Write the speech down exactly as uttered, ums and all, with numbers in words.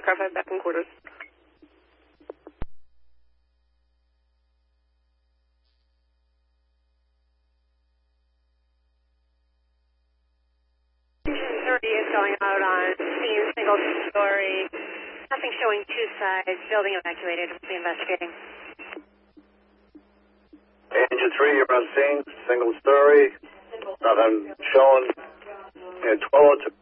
car five back in quarters. thirty is going out on scene, single story. Nothing showing two sides. Building evacuated. We'll be investigating. Engine three, you're on scene, single story. Nothing showing. And twelve to